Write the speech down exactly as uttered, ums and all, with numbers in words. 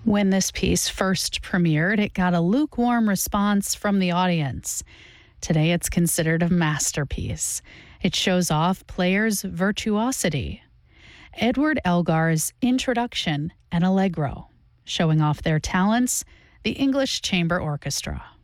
When this piece first premiered, it got a lukewarm response from the audience. Today, it's considered a masterpiece. It shows off players' virtuosity. Edward Elgar's Introduction and Allegro, showing off their talents, the English Chamber Orchestra.